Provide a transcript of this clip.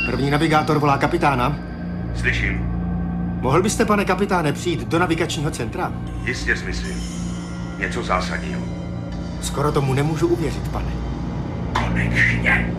První navigátor volá kapitána. Slyším. Mohl byste, pane kapitáne, přijít do navigačního centra? Jistě, smyslím. Něco zásadního. Skoro tomu nemůžu uvěřit, pane. Konečně.